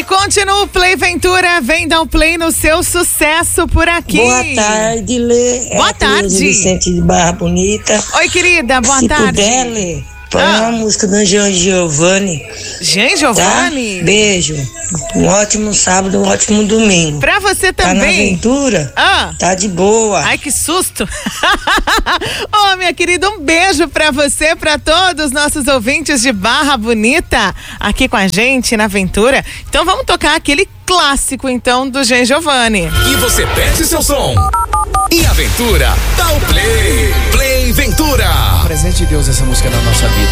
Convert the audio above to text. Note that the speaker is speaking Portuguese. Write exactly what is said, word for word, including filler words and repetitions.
E continua o Play Ventura, vem dar o play no seu sucesso por aqui. Boa tarde, Lê. Boa é tarde. Vicente de Barra Bonita. Oi, querida, boa Se tarde. puder, Lê, põe Ah. uma música do Jean Giovanni. Jean Tá? Giovanni. Beijo. Um ótimo sábado, um ótimo domingo. Pra você Tá na também. aventura? Ah. Tá de boa. Ai, que susto! Ô, minha querida, um beijo pra você, pra todos os nossos ouvintes de Barra Bonita, aqui com a gente na aventura. Então vamos tocar aquele clássico, então, do Jean Giovanni. E você perde seu som. E a aventura dá o play. Play Ventura. Presente de Deus essa música na nossa vida.